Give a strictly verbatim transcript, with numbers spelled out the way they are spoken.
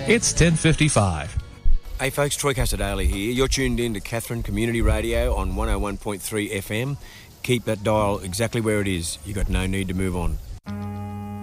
It's ten fifty-five. Hey folks, Troy Casadale here. You're tuned in to Katherine Community Radio on one oh one point three F M. Keep that dial exactly where it is. You've got no need to move on.